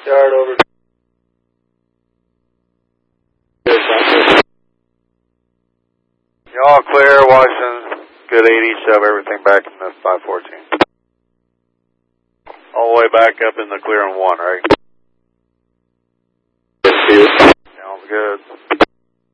Yard over. Y'all clear, Washington. Good 80, shove everything back in the 514. All the way back up in the clear on 1, right? Yes, Sounds good.